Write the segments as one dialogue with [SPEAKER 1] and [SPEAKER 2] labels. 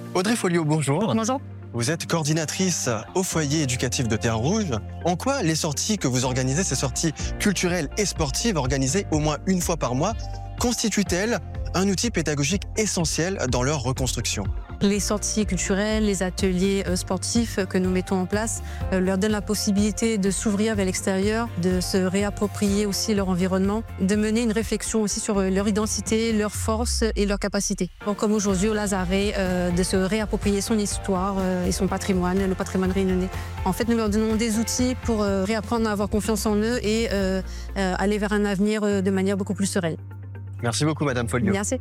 [SPEAKER 1] Audrey Folliot, bonjour.
[SPEAKER 2] Bonjour.
[SPEAKER 1] Vous êtes coordinatrice au foyer éducatif de Terre-Rouge. En quoi les sorties que vous organisez, ces sorties culturelles et sportives organisées au moins une fois par mois, constituent-elles un outil pédagogique essentiel dans leur reconstruction?
[SPEAKER 2] Les sorties culturelles, les ateliers sportifs que nous mettons en place leur donnent la possibilité de s'ouvrir vers l'extérieur, de se réapproprier aussi leur environnement, de mener une réflexion aussi sur leur identité, leurs forces et leurs capacités. Donc, comme aujourd'hui au Lazaret, de se réapproprier son histoire et son patrimoine, le patrimoine réunionnais. En fait, nous leur donnons des outils pour réapprendre à avoir confiance en eux et aller vers un avenir de manière beaucoup plus sereine.
[SPEAKER 1] Merci beaucoup, Madame Folliot.
[SPEAKER 2] Merci.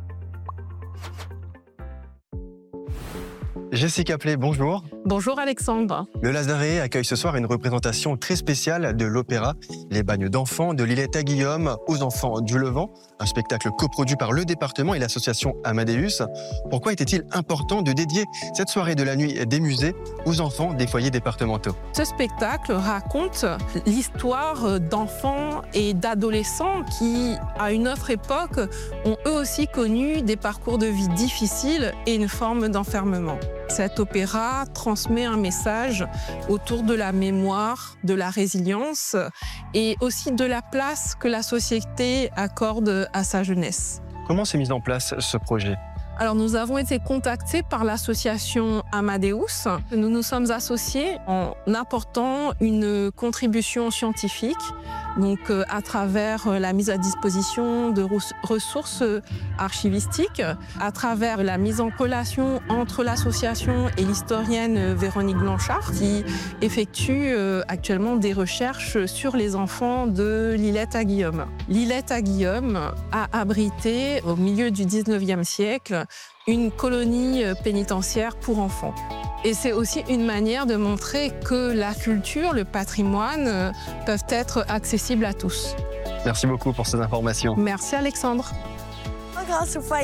[SPEAKER 1] Jessica Play, bonjour.
[SPEAKER 3] Bonjour Alexandre.
[SPEAKER 1] Le Lazaret accueille ce soir une représentation très spéciale de l'opéra Les Bagnes d'enfants de Lillette à Guillaume aux enfants du Levant, un spectacle coproduit par le département et l'association Amadeus. Pourquoi était-il important de dédier cette soirée de la nuit des musées aux enfants des foyers départementaux?
[SPEAKER 3] Ce spectacle raconte l'histoire d'enfants et d'adolescents qui, à une autre époque, ont eux aussi connu des parcours de vie difficiles et une forme d'enfermement. Cet opéra transmet un message autour de la mémoire, de la résilience et aussi de la place que la société accorde à sa jeunesse.
[SPEAKER 1] Comment s'est mis en place ce projet?
[SPEAKER 3] Alors, nous avons été contactés par l'association Amadeus. Nous nous sommes associés en apportant une contribution scientifique, donc à travers la mise à disposition de ressources archivistiques, à travers la mise en relation entre l'association et l'historienne Véronique Blanchard, qui effectue actuellement des recherches sur les enfants de Lillette à Guillaume. Lillette à Guillaume a abrité, au milieu du 19e siècle, une colonie pénitentiaire pour enfants. Et c'est aussi une manière de montrer que la culture, le patrimoine peuvent être accessibles à tous.
[SPEAKER 1] Merci beaucoup pour ces informations.
[SPEAKER 3] Merci Alexandre.
[SPEAKER 4] Grâce au foyer